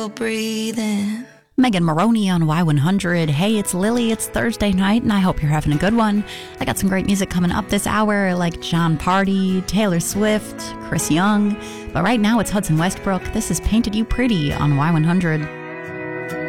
Breathing. Megan Maroney on Y100. Hey, it's Lily. It's Thursday night, and I hope you're having a good one. I got some great music coming up this hour, like John Party, Taylor Swift, Chris Young. But right now, it's Hudson Westbrook. This is Painted You Pretty on Y100.